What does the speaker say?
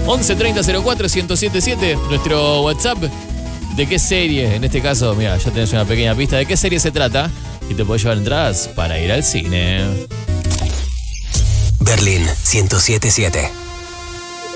11 30 04 1077, nuestro WhatsApp. ¿De qué serie? En este caso, mira, ya tenés una pequeña pista. ¿De qué serie se trata? Y te podés llevar entradas para ir al cine. Berlín 1077.